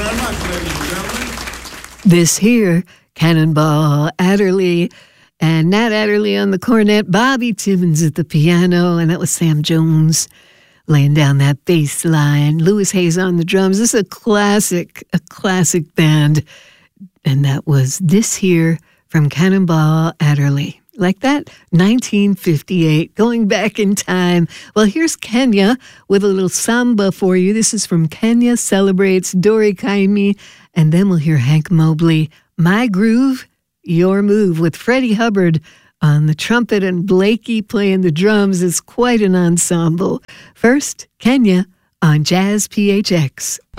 very much, ladies and gentlemen. This here, Cannonball Adderley, and Nat Adderley on the cornet, Bobby Timmons at the piano, and that was Sam Jones laying down that bass line. Louis Hayes on the drums. This is a classic band. And that was This Here from Cannonball Adderley. Like that, 1958, going back in time. Well, here's Kenya with a little samba for you. This is from Kenya Celebrates Dori Kaimi. And then we'll hear Hank Mobley, My Groove, Your Move, with Freddie Hubbard on the trumpet and Blakey playing the drums. Is quite an ensemble. First, Kenya on Jazz PHX.